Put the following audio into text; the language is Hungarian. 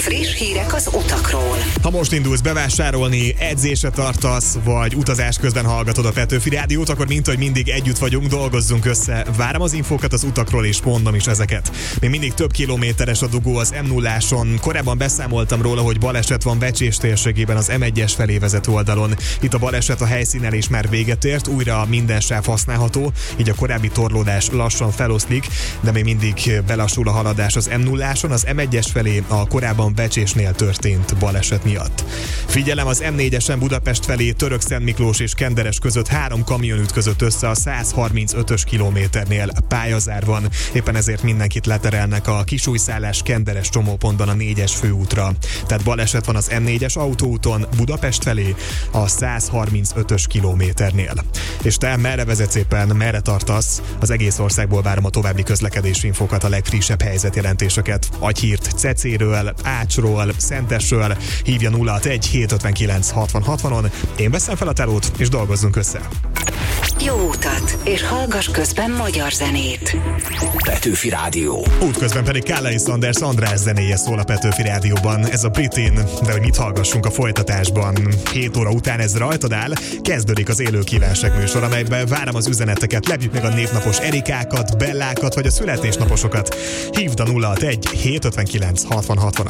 Friss hírek az utakról. Ha most indulsz bevásárolni, edzésre tartasz, vagy utazás közben hallgatod a Petőfi Rádiót, akkor mint hogy mindig együtt vagyunk, dolgozzunk össze. Várom az infókat az utakról, és mondom is ezeket. Még mindig több kilométeres a dugó az M0-áson. Korábban beszámoltam róla, hogy baleset van Becsés térségében az M1-es felé vezető oldalon. Itt a baleset a helyszínen is már véget ért, újra minden sáv használható, így a korábbi torlódás lassan feloszlik, de még mindig belassul a haladás az M0-áson, az M1-es felé a korábban Becsésnél történt baleset miatt. Figyelem, az M4-esen Budapest felé Törökszentmiklós és Kenderes között 3 kamion ütközött össze a 135-ös kilométernél, pályazár van, éppen ezért mindenkit leterelnek a Kisújszállás Kenderes csomópontban a 4-es főútra. Tehát baleset van az M4-es autóúton Budapest felé a 135-ös kilométernél. És te merre vezetsz éppen, merre tartasz? Az egész országból várom a további közlekedési infókat, a legfrissebb helyzetjelentéseket. Adj hírt Cecéről, Ácsról, Szentesről, hívja 061 759 60 60-on. Én veszem fel a telót, és dolgozzunk össze. Jó utat, és hallgass közben magyar zenét. Petőfi Rádió. Útközben pedig Kállai Sanders András zenéje szól a Petőfi Rádióban. Ez a Britin, de hogy mit hallgassunk a folytatásban. 7 óra után ez rajtad áll, kezdődik az élő kívánság műsor, amelyben várom az üzeneteket, lepjük meg a névnapos Erikákat, Bellákat, vagy a születésnaposokat. Hívd a 061 759 60 60-on.